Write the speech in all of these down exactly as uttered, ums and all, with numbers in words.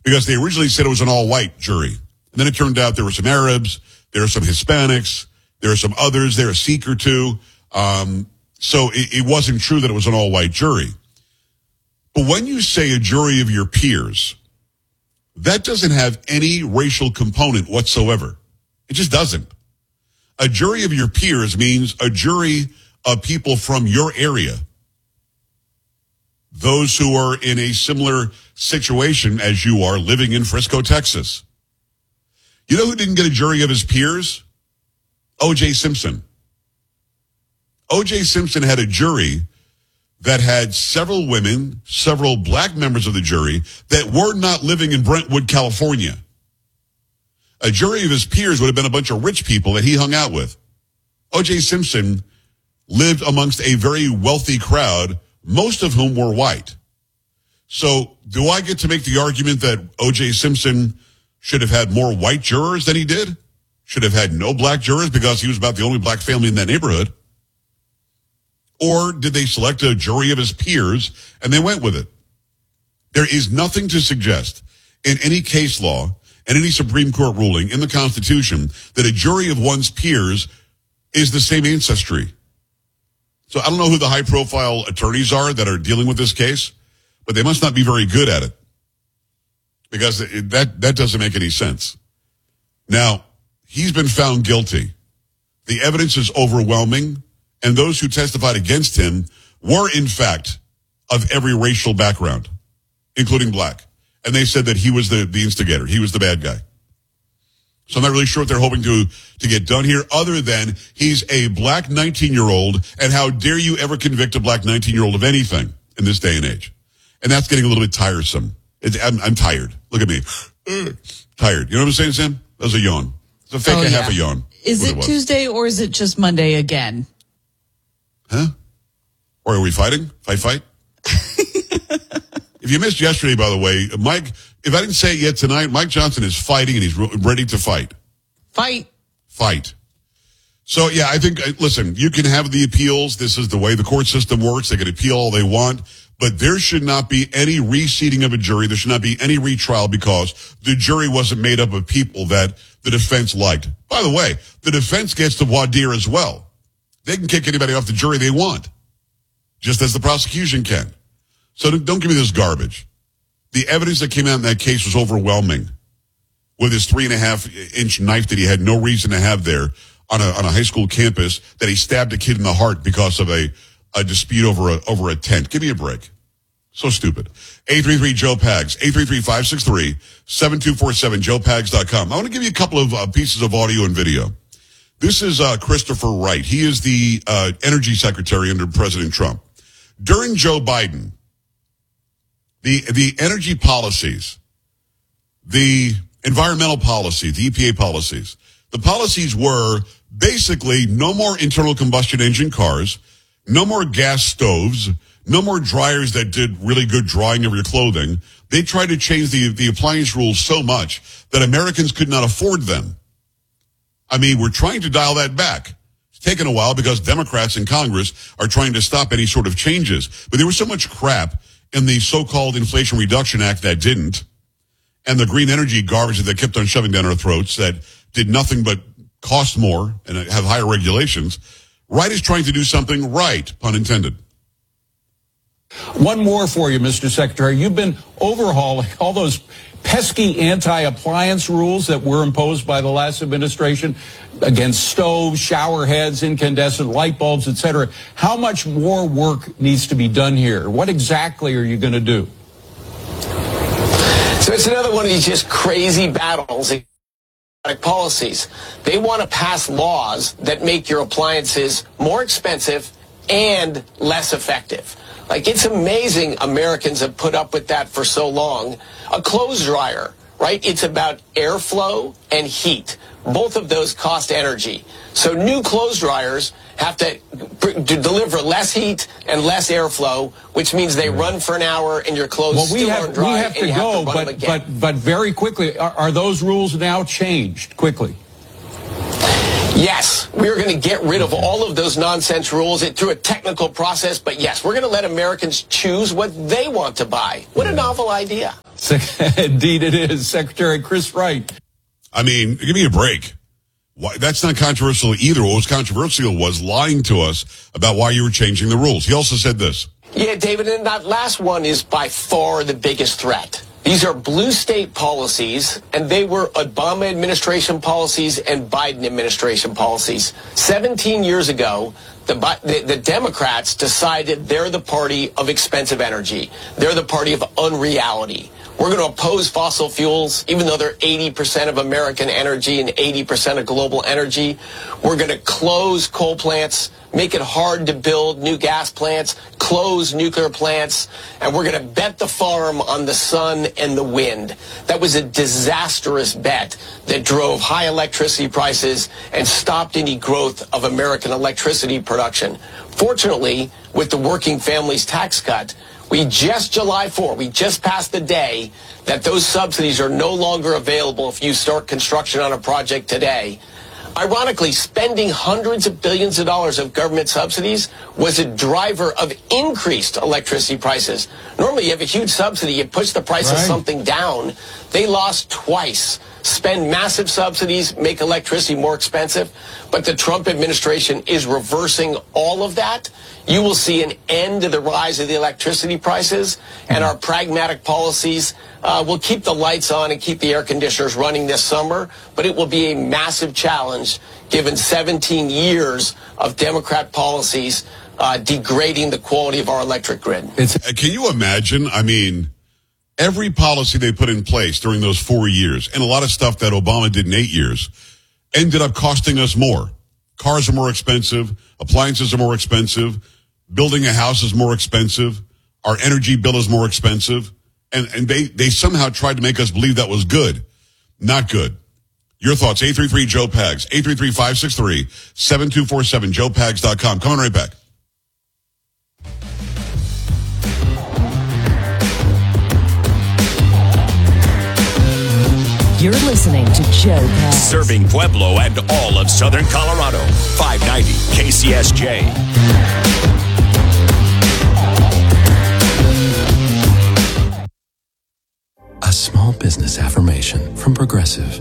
because they originally said it was an all-white jury. And then it turned out there were some Arabs, there were some Hispanics, there were some others, there a Sikh or two. Um, so it, it wasn't true that it was an all-white jury. But when you say a jury of your peers, that doesn't have any racial component whatsoever. It just doesn't. A jury of your peers means a jury of people from your area. Those who are in a similar situation as you are living in Frisco, Texas. You know who didn't get a jury of his peers? O J Simpson. O J Simpson had a jury that had several women, several black members of the jury that were not living in Brentwood, California. A jury of his peers would have been a bunch of rich people that he hung out with. O J Simpson lived amongst a very wealthy crowd, most of whom were white. So do I get to make the argument that O J Simpson should have had more white jurors than he did? Should have had no black jurors because he was about the only black family in that neighborhood? Or did they select a jury of his peers and they went with it? There is nothing to suggest in any case law and any Supreme Court ruling in the Constitution that a jury of one's peers is the same ancestry. So I don't know who the high-profile attorneys are that are dealing with this case, but they must not be very good at it because it, that, that doesn't make any sense. Now, he's been found guilty. The evidence is overwhelming. And those who testified against him were, in fact, of every racial background, including black. And they said that he was the, the instigator. He was the bad guy. So I'm not really sure what they're hoping to, to get done here, other than he's a black nineteen-year-old, and how dare you ever convict a black nineteen-year-old of anything in this day and age. And that's getting a little bit tiresome. It, I'm, I'm tired. Look at me. Tired. You know what I'm saying, Sam? That was a yawn. It's a fake oh, and yeah. half a yawn. Is it, it Tuesday or is it just Monday again? Huh? Or are we fighting? Fight, fight? If you missed yesterday, by the way, Mike, if I didn't say it yet tonight, Mike Johnson is fighting and he's ready to fight. Fight. Fight. So, yeah, I think, listen, you can have the appeals. This is the way the court system works. They can appeal all they want. But there should not be any reseating of a jury. There should not be any retrial because the jury wasn't made up of people that the defense liked. By the way, the defense gets to voir dire as well. They can kick anybody off the jury they want, just as the prosecution can. So don't give me this garbage. The evidence that came out in that case was overwhelming. With his three and a half inch knife that he had no reason to have there on a on a high school campus, that he stabbed a kid in the heart because of a, a dispute over a over a tent. Give me a break. So stupid. eight three three Joe Pags, eight three three, five six three, seven two four seven, joe pags dot com. I want to give you a couple of uh, pieces of audio and video. This is uh, Christopher Wright. He is the uh, energy secretary under President Trump. During Joe Biden, the the energy policies, the environmental policy, the E P A policies, the policies were basically no more internal combustion engine cars, no more gas stoves, no more dryers that did really good drying of your clothing. They tried to change the, the appliance rules so much that Americans could not afford them. I mean, we're trying to dial that back. It's taken a while because Democrats in Congress are trying to stop any sort of changes. But there was so much crap in the so-called Inflation Reduction Act that didn't, and the green energy garbage that they kept on shoving down our throats that did nothing but cost more and have higher regulations. Wright is trying to do something right, pun intended. One more for you, Mister Secretary. You've been overhauling all those pesky anti-appliance rules that were imposed by the last administration against stoves, shower heads, incandescent light bulbs, et cetera. How much more work needs to be done here? What exactly are you going to do? So it's another one of these just crazy battles. Policies. They want to pass laws that make your appliances more expensive and less effective. Like, it's amazing Americans have put up with that for so long. A clothes dryer, right? It's about airflow and heat. Both of those cost energy. So new clothes dryers have to, to deliver less heat and less airflow, which means they run for an hour and your clothes well, we still have, aren't dry. We have to go, have to but, but, but very quickly, are, are those rules now changed quickly? Yes, we're going to get rid of all of those nonsense rules it, through a technical process, but yes, we're going to let Americans choose what they want to buy. What a novel idea. Indeed it is. Secretary Chris Wright. I mean, give me a break. Why, that's not controversial either. What was controversial was lying to us about why you were changing the rules. He also said this. Yeah, David, and that last one is by far the biggest threat. These are blue state policies, and they were Obama administration policies and Biden administration policies. seventeen years ago, the, the, the Democrats decided they're the party of expensive energy. They're the party of unreality. We're going to oppose fossil fuels, even though they're eighty percent of American energy and eighty percent of global energy. We're going to close coal plants, make it hard to build new gas plants, close nuclear plants, and we're going to bet the farm on the sun and the wind. That was a disastrous bet that drove high electricity prices and stopped any growth of American electricity production. Fortunately, with the Working Families Tax Cut, we just, July fourth, we just passed the day that those subsidies are no longer available if you start construction on a project today. Ironically, spending hundreds of billions of dollars of government subsidies was a driver of increased electricity prices. Normally, you have a huge subsidy, you push the price right. of something down. They lost twice. Spend massive subsidies, make electricity more expensive. But the Trump administration is reversing all of that. You will see an end to the rise of the electricity prices, and our pragmatic policies uh, will keep the lights on and keep the air conditioners running this summer, but it will be a massive challenge given seventeen years of Democrat policies uh, degrading the quality of our electric grid. It's, can you imagine? I mean, every policy they put in place during those four years, and a lot of stuff that Obama did in eight years, ended up costing us more. Cars are more expensive. Appliances are more expensive. Building a house is more expensive. Our energy bill is more expensive. And, and they, they somehow tried to make us believe that was good. Not good. Your thoughts, eight three three, Joe Pags, eight three three, five six three, seven two four seven, joe pags dot com. Coming right back. You're listening to Joe Pags. Serving Pueblo and all of Southern Colorado. five ninety K C S J. A small business affirmation from Progressive.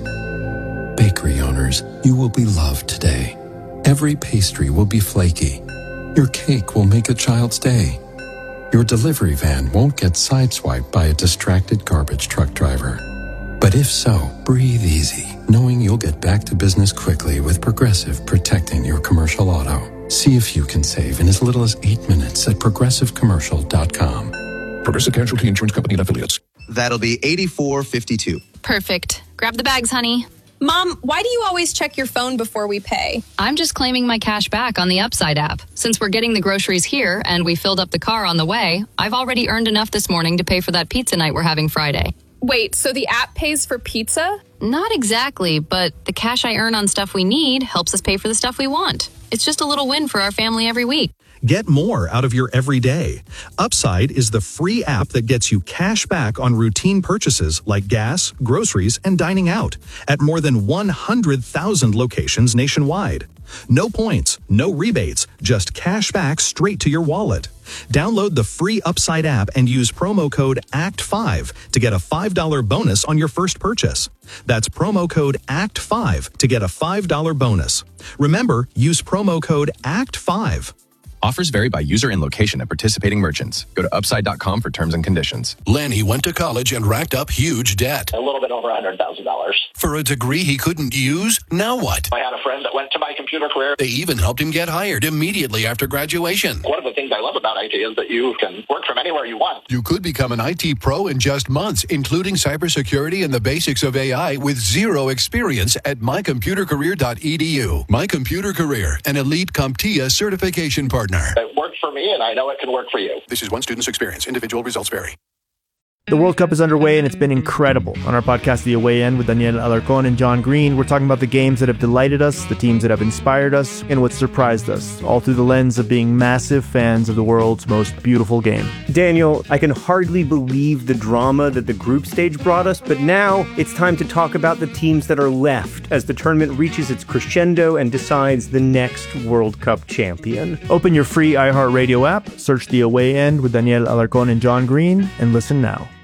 Bakery owners, you will be loved today. Every pastry will be flaky. Your cake will make a child's day. Your delivery van won't get sideswiped by a distracted garbage truck driver. But if so, breathe easy, knowing you'll get back to business quickly with Progressive protecting your commercial auto. See if you can save in as little as eight minutes at progressive commercial dot com. Progressive Casualty Insurance Company and Affiliates. That'll be eighty-four fifty-two. Perfect. Grab the bags, honey. Mom, why do you always check your phone before we pay? I'm just claiming my cash back on the Upside app. Since we're getting the groceries here and we filled up the car on the way, I've already earned enough this morning to pay for that pizza night we're having Friday. Wait, so the app pays for pizza? Not exactly, but the cash I earn on stuff we need helps us pay for the stuff we want. It's just a little win for our family every week. Get more out of your everyday. Upside is the free app that gets you cash back on routine purchases like gas, groceries, and dining out at more than one hundred thousand locations nationwide. No points, no rebates, just cash back straight to your wallet. Download the free Upside app and use promo code A C T five to get a five dollars bonus on your first purchase. That's promo code A C T five to get a five dollars bonus. Remember, use promo code A C T five. Offers vary by user and location at participating merchants. Go to upside dot com for terms and conditions. Lenny went to college and racked up huge debt. A little bit over one hundred thousand dollars. For a degree he couldn't use? Now what? I had a friend that went to my computer career. They even helped him get hired immediately after graduation. One of the things I love about I T is that you can work from anywhere you want. You could become an I T pro in just months, including cybersecurity and the basics of A I with zero experience at my computer career dot e d u. My Computer Career, an elite CompTIA certification partner. It worked for me, and I know it can work for you. This is one student's experience. Individual results vary. The World Cup is underway, and it's been incredible. On our podcast, The Away End, with Daniel Alarcón and John Green, we're talking about the games that have delighted us, the teams that have inspired us, and what surprised us, all through the lens of being massive fans of the world's most beautiful game. Daniel, I can hardly believe the drama that the group stage brought us, but now it's time to talk about the teams that are left as the tournament reaches its crescendo and decides the next World Cup champion. Open your free iHeartRadio app, search The Away End with Daniel Alarcón and John Green, and listen now.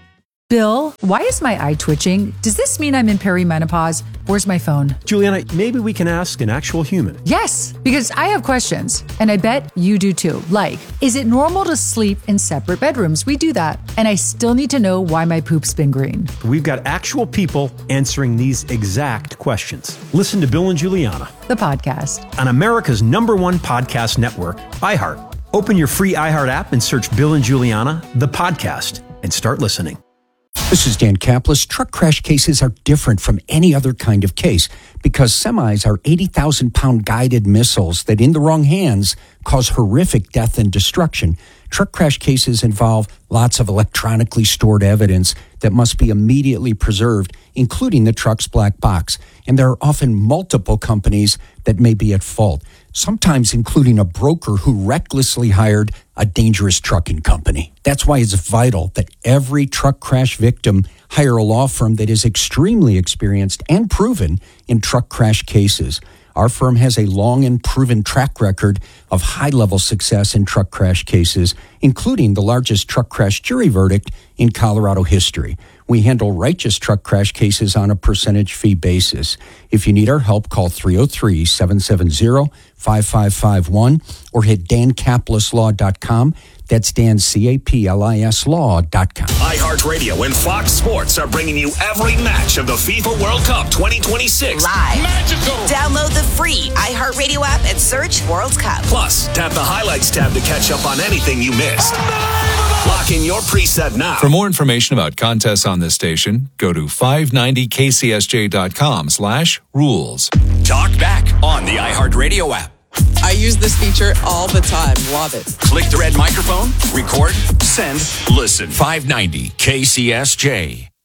Bill, why is my eye twitching? Does this mean I'm in perimenopause? Where's my phone? Juliana, maybe we can ask an actual human. Yes, because I have questions, and I bet you do too. Like, is it normal to sleep in separate bedrooms? We do that. And I still need to know why my poop's been green. We've got actual people answering these exact questions. Listen to Bill and Juliana, the podcast, on America's number one podcast network, iHeart. Open your free iHeart app and search Bill and Juliana, the podcast, and start listening. This is Dan Kaplis. Truck crash cases are different from any other kind of case because semis are eighty thousand pound guided missiles that in the wrong hands cause horrific death and destruction. Truck crash cases involve lots of electronically stored evidence that must be immediately preserved, including the truck's black box. And there are often multiple companies that may be at fault, sometimes including a broker who recklessly hired a dangerous trucking company. That's why it's vital that every truck crash victim hire a law firm that is extremely experienced and proven in truck crash cases. Our firm has a long and proven track record of high-level success in truck crash cases, including the largest truck crash jury verdict in Colorado history. We handle righteous truck crash cases on a percentage fee basis. If you need our help, call three oh three, seven seven zero, five five five one or hit dan caplis law dot com. That's Dan, C A P L I S law dot com. iHeartRadio and Fox Sports are bringing you every match of the FIFA World Cup twenty twenty-six. Live. Magical. Download the free iHeartRadio app and search World Cup. Plus, tap the Highlights tab to catch up on anything you missed. Lock in your preset now. For more information about contests on this station, go to five ninety k c s j dot com slash rules. Talk back on the iHeartRadio app. I use this feature all the time. Love it. Click the red microphone, record, send, listen. five ninety K C S J.